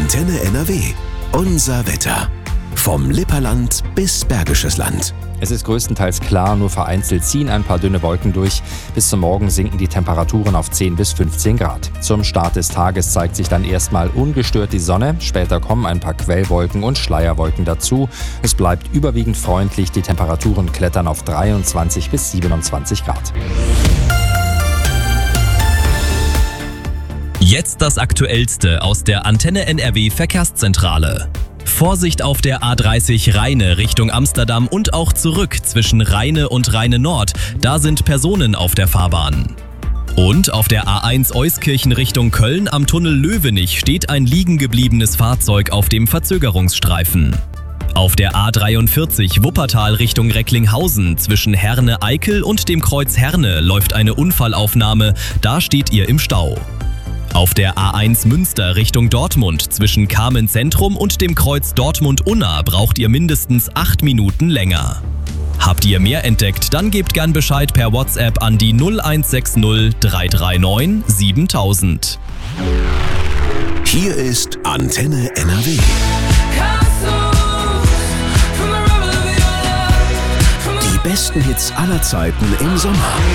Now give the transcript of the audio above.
Antenne NRW. Unser Wetter. Vom Lipperland bis Bergisches Land. Es ist größtenteils klar, nur vereinzelt ziehen ein paar dünne Wolken durch. Bis zum Morgen sinken die Temperaturen auf 10 bis 15 Grad. Zum Start des Tages zeigt sich dann erstmal ungestört die Sonne. Später kommen ein paar Quellwolken und Schleierwolken dazu. Es bleibt überwiegend freundlich. Die Temperaturen klettern auf 23 bis 27 Grad. Jetzt das Aktuellste aus der Antenne NRW Verkehrszentrale. Vorsicht auf der A30 Rheine Richtung Amsterdam und auch zurück zwischen Rheine und Rheine Nord. Da sind Personen auf der Fahrbahn. Und auf der A1 Euskirchen Richtung Köln am Tunnel Löwenich steht ein liegen gebliebenes Fahrzeug auf dem Verzögerungsstreifen. Auf der A43 Wuppertal Richtung Recklinghausen zwischen Herne-Eickel und dem Kreuz Herne läuft eine Unfallaufnahme. Da steht ihr im Stau. Auf der A1 Münster Richtung Dortmund zwischen Kamen Zentrum und dem Kreuz Dortmund-Unna braucht ihr mindestens 8 Minuten länger. Habt ihr mehr entdeckt, dann gebt gern Bescheid per WhatsApp an die 0160 339 7000. Hier ist Antenne NRW. Die besten Hits aller Zeiten im Sommer.